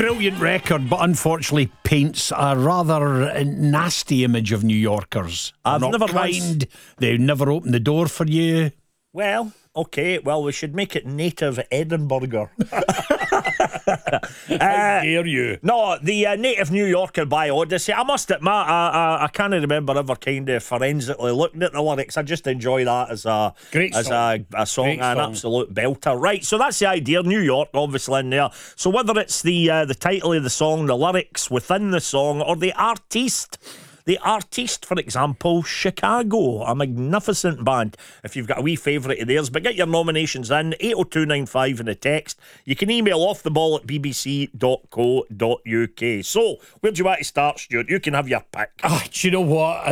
Brilliant record, but unfortunately paints a rather nasty image of New Yorkers. I've Not never kind. They never open the door for you. Well, okay, well, we should make it native Edinburgh. How dare you? No, the native New Yorker by Odyssey. I must admit, I can't remember ever kind of forensically looking at the lyrics. I just enjoy that as a Great song. a song, Great an song. absolute belter. Right, so that's the idea. New York, obviously, in there. So whether it's the title of the song, the lyrics within the song, or the artiste. The artiste, for example, Chicago, a magnificent band. If you've got a wee favourite of theirs, but get your nominations in 80295 in the text. You can email offtheball@bbc.co.uk. So, where do you want to start, Stuart? You can have your pick. Do you know what?